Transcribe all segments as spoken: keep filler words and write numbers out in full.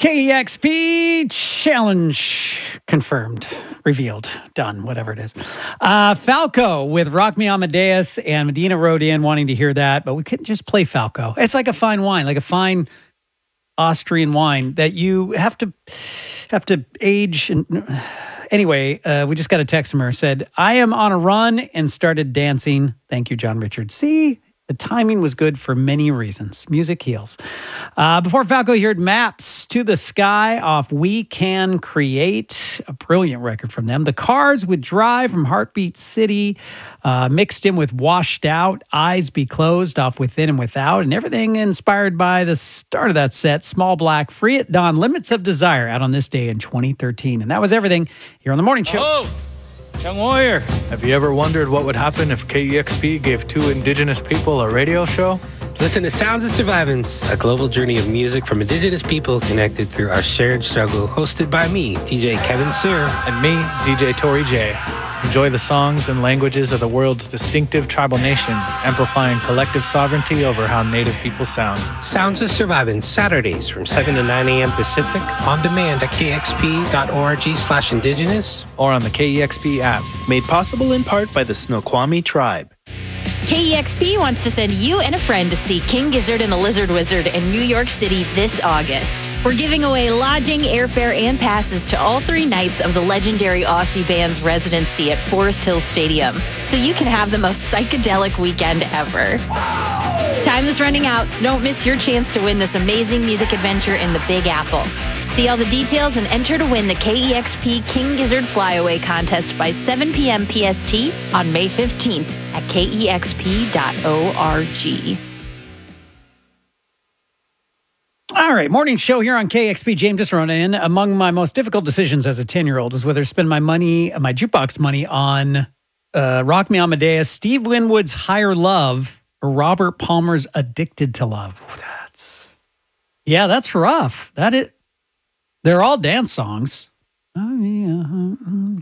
K E X P challenge confirmed, revealed, done, whatever it is. Uh, Falco with Rock Me Amadeus, and Medina wrote in wanting to hear that, but we couldn't just play Falco. It's like a fine wine, like a fine Austrian wine that you have to have to age. And anyway, uh, we just got a text from her, said, I am on a run and started dancing. Thank you, John Richard. See? The timing was good for many reasons. Music heals. Uh, before Falco, you heard Maps to the Sky off We Can Create, a brilliant record from them. The Cars with Drive from Heartbeat City, uh, mixed in with Washed Out, Eyes Be Closed off Within and Without, and everything inspired by the start of that set, Small Black, Free at Dawn, Limits of Desire, out on this day in twenty thirteen. And that was everything here on The Morning Show. Oh! Young Warrior, have you ever wondered what would happen if K E X P gave two indigenous people a radio show? Listen to Sounds of Survivance, a global journey of music from indigenous people connected through our shared struggle, hosted by me, D J Kevin Sir. And me, D J Tori J. Enjoy the songs and languages of the world's distinctive tribal nations, amplifying collective sovereignty over how Native people sound. Sounds of Survivance, Saturdays from seven to nine a.m. Pacific, on demand at kxp.org slash indigenous. Or on the K E X P app. Made possible in part by the Snoqualmie tribe. K E X P wants to send you and a friend to see King Gizzard and the Lizard Wizard in New York City this August. We're giving away lodging, airfare, and passes to all three nights of the legendary Aussie band's residency at Forest Hills Stadium, so you can have the most psychedelic weekend ever. Time is running out, so don't miss your chance to win this amazing music adventure in the Big Apple. See all the details and enter to win the K E X P King Gizzard Flyaway contest by seven p.m. P S T on May fifteenth at K E X P dot org. All right, morning show here on K X P. James just wrote in. Among my most difficult decisions as a ten-year-old was whether to spend my money, my jukebox money, on uh, Rock Me Amadeus, Steve Winwood's Higher Love, or Robert Palmer's Addicted to Love. Ooh, that's yeah, that's rough. That is. They're all dance songs. I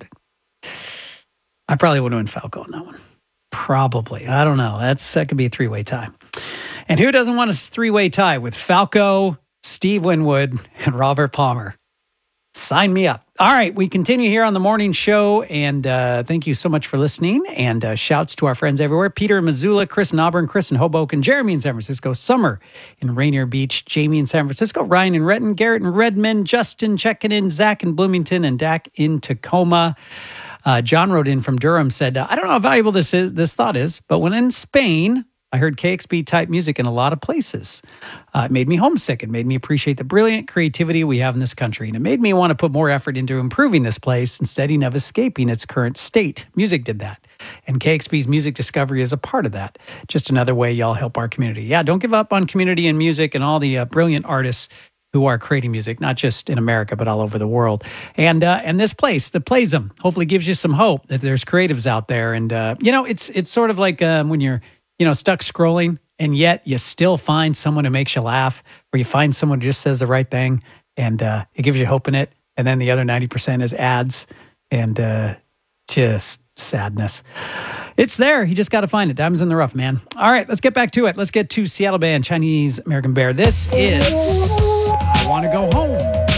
probably would have went Falco on that one. Probably. I don't know. That's that could be a three-way tie. And who doesn't want a three-way tie with Falco, Steve Winwood, and Robert Palmer? Sign me up. All right, we continue here on the morning show, and uh, thank you so much for listening. And uh, shouts to our friends everywhere: Peter in Missoula, Chris in Auburn, Chris in Hoboken, Jeremy in San Francisco, Summer in Rainier Beach, Jamie in San Francisco, Ryan in Renton, Garrett in Redmond, Justin checking in, Zach in Bloomington, and Dak in Tacoma. Uh, John wrote in from Durham, said, I don't know how valuable this is. This thought is, but when in Spain, I heard K X P type music in a lot of places. Uh, it made me homesick. It made me appreciate the brilliant creativity we have in this country. And it made me want to put more effort into improving this place instead of escaping its current state. Music did that. And K X P's music discovery is a part of that. Just another way y'all help our community. Yeah, don't give up on community and music and all the uh, brilliant artists who are creating music, not just in America, but all over the world. And uh, and this place that plays them hopefully gives you some hope that there's creatives out there. And, uh, you know, it's it's sort of like um, when you're, you know, stuck scrolling, and yet you still find someone who makes you laugh, or you find someone who just says the right thing, and uh, it gives you hope in it. And then the other ninety percent is ads and uh, just sadness. It's there. You just got to find it. Diamonds in the rough, man. All right, let's get back to it. Let's get to Seattle band Chinese American Bear. This is I Want to Go Home.